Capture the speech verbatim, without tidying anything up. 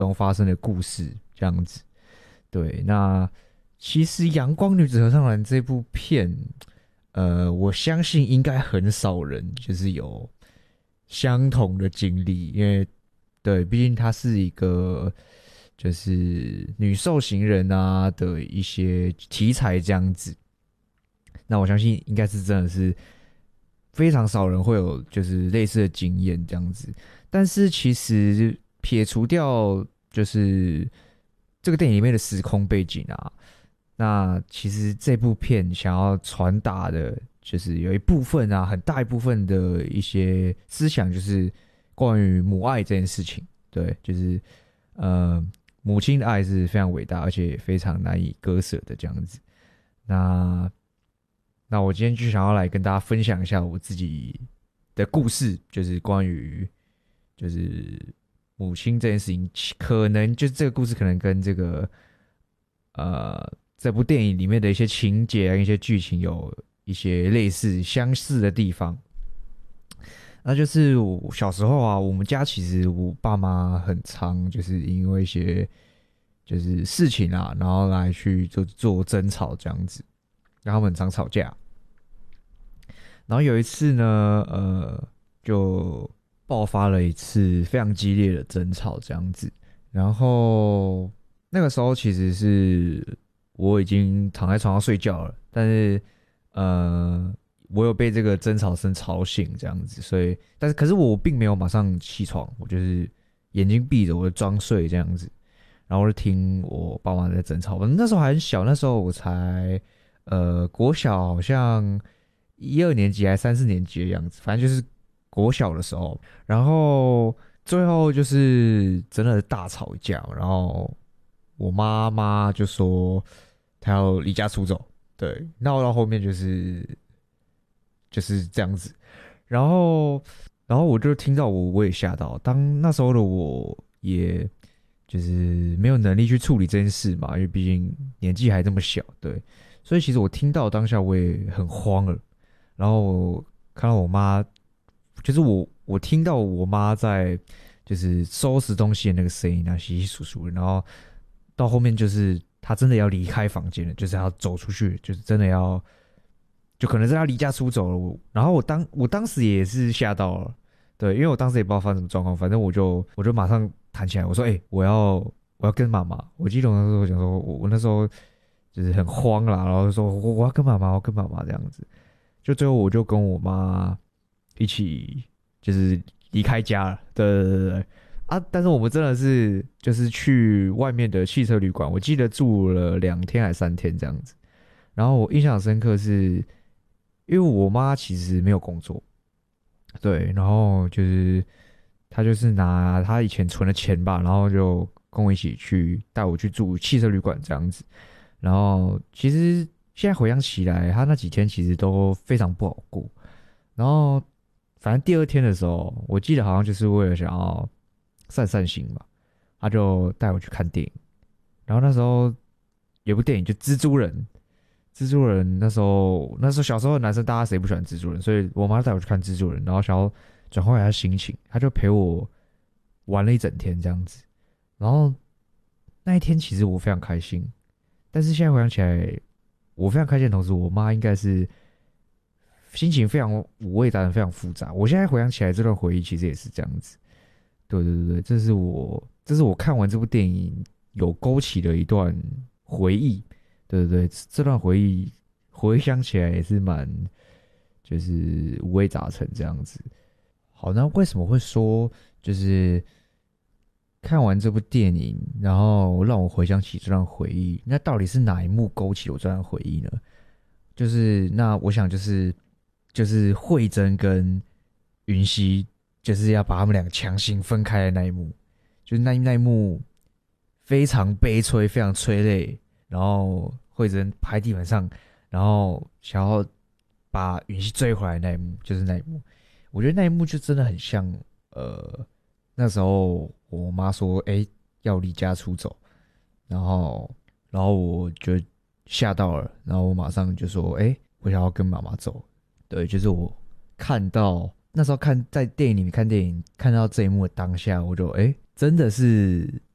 中发生的故事这样子。对，那其实《阳光女子合唱团》这部片，呃，我相信应该很少人就是有相同的经历，因为对，毕竟它是一个就是女受刑人啊的一些题材这样子。那我相信应该是真的是非常少人会有就是类似的经验这样子。但是其实撇除掉就是这个电影里面的时空背景啊，那其实这部片想要传达的，就是有一部分啊，很大一部分的一些思想，就是关于母爱这件事情。对，就是呃，母亲的爱是非常伟大，而且非常难以割舍的这样子。那那我今天就想要来跟大家分享一下我自己的故事，就是关于就是母亲这件事情，可能就是这个故事可能跟这个呃这部电影里面的一些情节啊、一些剧情有一些类似相似的地方。那就是我小时候啊，我们家其实我爸妈很常就是因为一些就是事情啊，然后来去就做争吵这样子，然后他们很常吵架。然后有一次呢，呃，就爆发了一次非常激烈的争吵这样子。然后那个时候其实是我已经躺在床上睡觉了，但是呃，我有被这个争吵声吵醒这样子，所以但是可是我并没有马上起床，我就是眼睛闭着，我就装睡这样子，然后我就听我爸妈在争吵。我那时候还很小，那时候我才呃国小好像一二年级还三四年级的样子，反正就是国小的时候。然后最后就是真的大吵一架，然后我妈妈就说她要离家出走，对，闹到后面就是就是这样子。然后然后我就听到我我也吓到，当那时候的我也就是没有能力去处理这件事嘛，因为毕竟年纪还这么小，对，所以其实我听到当下我也很慌了。然后我看到我妈，就是我我听到我妈在就是收拾东西的那个声音啊，稀稀疏疏的，然后到后面就是她真的要离开房间了，就是要走出去，就是真的要，就可能是要离家出走了。我然后我当我当时也是吓到了，对，因为我当时也不知道发生什么状况，反正我就我就马上弹起来，我说：“哎、欸，我要我要跟妈妈。”我记得我那时候讲说，我我那时候就是很慌啦，然后就说我我要跟妈妈，我要跟妈妈这样子。就最后我就跟我妈一起就是离开家了，对对对对啊！但是我们真的是就是去外面的汽车旅馆，我记得住了两天还三天这样子。然后我印象深刻是，因为我妈其实没有工作，对，然后就是她就是拿她以前存的钱吧，然后就跟我一起去带我去住汽车旅馆这样子。然后其实现在回想起来，他那几天其实都非常不好过。然后反正第二天的时候，我记得好像就是为了想要散散心嘛，他就带我去看电影。然后那时候有部电影就《蜘蛛人》，蜘蛛人那时候那时候小时候的男生大家谁不喜欢蜘蛛人，所以我妈带我去看蜘蛛人，然后想要转换一下心情，他就陪我玩了一整天这样子。然后那一天其实我非常开心，但是现在回想起来，我非常开心的同时，我妈应该是心情非常五味杂陈，非常复杂。我现在回想起来，这段回忆其实也是这样子。对对对对，这是我这是我看完这部电影有勾起的一段回忆。对对对，这段回忆回想起来也是蛮就是五味杂陈这样子。好，那为什么会说就是看完这部电影，然后让我回想起这段回忆？那到底是哪一幕勾起我这段回忆呢？就是那我想就是就是慧珍跟云溪就是要把他们两个强行分开的那一幕，就是那那一幕非常悲催，非常催泪。然后慧珍趴在地板上，然后想要把允熙追回来的那一幕，就是那一幕。我觉得那一幕就真的很像，呃，那时候我妈说，哎、欸，要离家出走，然后，然后我就吓到了，然后我马上就说，哎、欸，我想要跟妈妈走。对，就是我看到那时候看在电影里面看电影，看到这一幕的当下，我就哎、欸，真的是